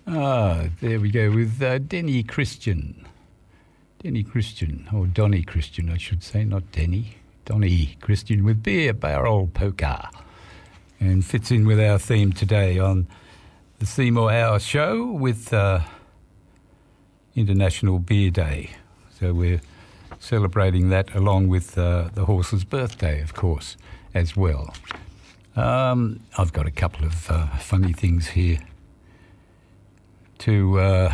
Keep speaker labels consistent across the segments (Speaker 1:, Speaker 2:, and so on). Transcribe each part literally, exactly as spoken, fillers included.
Speaker 1: Ah, there we go with uh, Denny Christian. Denny Christian, or Donny Christian, I should say, not Denny. Donny Christian with Beer Barrel Polka. And fits in with our theme today on the Seymour Hour show with uh, International Beer Day. So we're celebrating that along with uh, the horse's birthday, of course, as well. Um, I've got a couple of uh, funny things here to uh,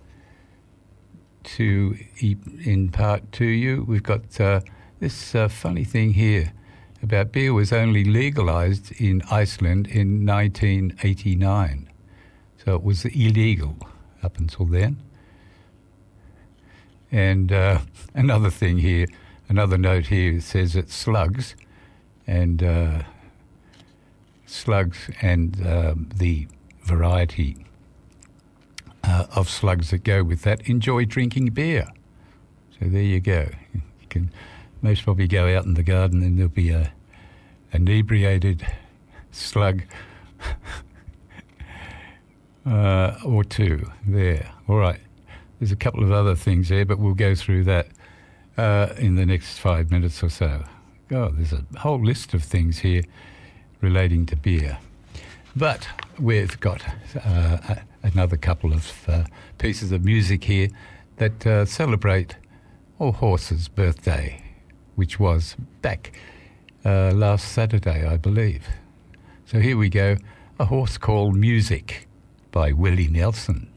Speaker 1: to impart to you. We've got uh, this uh, funny thing here about beer was only legalised in Iceland in nineteen eighty-nine. So it was illegal up until then. And uh, another thing here, another note here says that slugs and uh, slugs and um, the variety uh, of slugs that go with that enjoy drinking beer. So there you go. You can most probably go out in the garden and there'll be a inebriated slug uh, or two there. All right. There's a couple of other things there, but we'll go through that uh, in the next five minutes or so. Oh, there's a whole list of things here relating to beer. But we've got uh, another couple of uh, pieces of music here that uh, celebrate All Horse's birthday, which was back uh, last Saturday, I believe. So here we go, A Horse Called Music by Willie Nelson.